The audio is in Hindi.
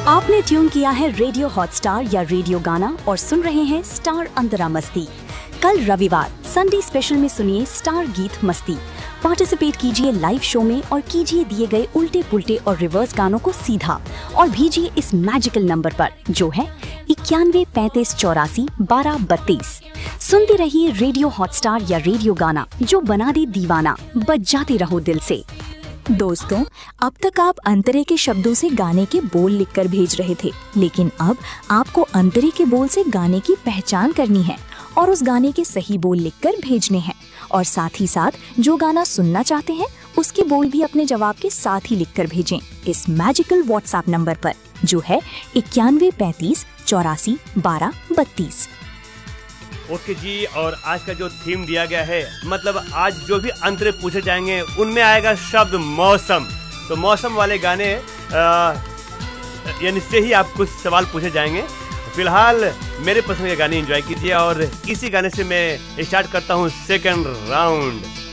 आपने ट्यून किया है रेडियो हॉटस्टार या रेडियो गाना और सुन रहे हैं स्टार अंतरा मस्ती। कल रविवार संडे स्पेशल में सुनिए स्टार गीत मस्ती। पार्टिसिपेट कीजिए लाइव शो में और कीजिए दिए गए उल्टे पुल्टे और रिवर्स गानों को सीधा और भेजिए इस मैजिकल नंबर पर जो है 9135841232। सुनते रहिए रेडियो हॉटस्टार या रेडियो गाना जो बना दे दीवाना, बज जाते रहो दिल से। दोस्तों, अब तक आप अंतरे के शब्दों से गाने के बोल लिखकर भेज रहे थे, लेकिन अब आपको अंतरे के बोल से गाने की पहचान करनी है और उस गाने के सही बोल लिखकर भेजने हैं। और साथ ही साथ जो गाना सुनना चाहते हैं उसके बोल भी अपने जवाब के साथ ही लिखकर भेजें इस मैजिकल व्हाट्सएप नंबर पर जो है 9135841232। ओके जी, और आज का जो थीम दिया गया है, मतलब आज जो भी अंतरे पूछे जाएंगे उनमें आएगा शब्द मौसम। तो मौसम वाले गाने यानी से ही आप कुछ सवाल पूछे जाएंगे। फिलहाल मेरे पसंद के गाने एंजॉय कीजिए और इसी गाने से मैं स्टार्ट करता हूँ सेकंड राउंड।